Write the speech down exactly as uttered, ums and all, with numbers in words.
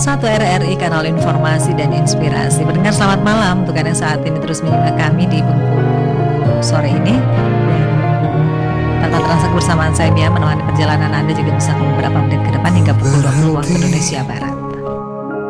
satu R R I, kanal informasi dan inspirasi. Pendengar selamat malam untuk yang saat ini terus menyimak kami di Bengkulu sore ini. Tanpa terasa kebersamaan saya Mia menemani perjalanan Anda juga bisa beberapa menit ke depan hingga pukul dua puluh waktu Indonesia Barat.